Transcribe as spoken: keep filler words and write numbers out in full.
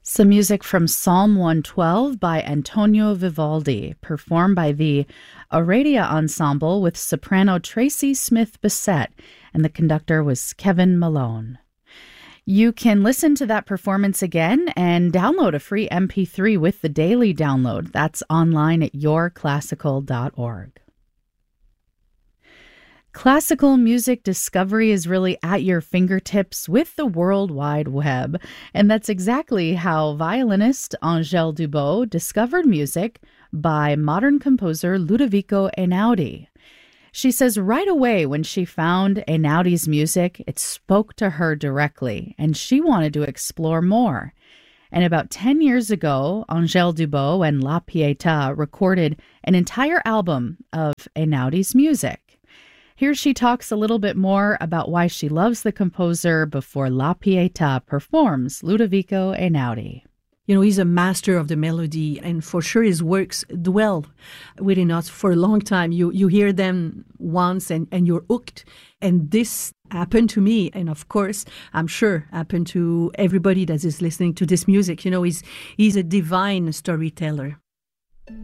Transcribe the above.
Some music from Psalm one twelve by Antonio Vivaldi, performed by the Aradia Ensemble with soprano Tracy Smith-Bissett, and the conductor was Kevin Malone. You can listen to that performance again and download a free M P three with the daily download. That's online at your classical dot org. Classical music discovery is really at your fingertips with the World Wide Web. And that's exactly how violinist Angèle Dubos discovered music by modern composer Ludovico Einaudi. She says right away when she found Einaudi's music, it spoke to her directly, and she wanted to explore more. And about ten years ago, Angèle Dubos and La Pietà recorded an entire album of Einaudi's music. Here she talks a little bit more about why she loves the composer before La Pietà performs Ludovico Einaudi. You know, he's a master of the melody, and for sure his works dwell within us for a long time. You you hear them once and, and you're hooked. And this happened to me, and of course, I'm sure happened to everybody that is listening to this music. You know, he's, he's a divine storyteller.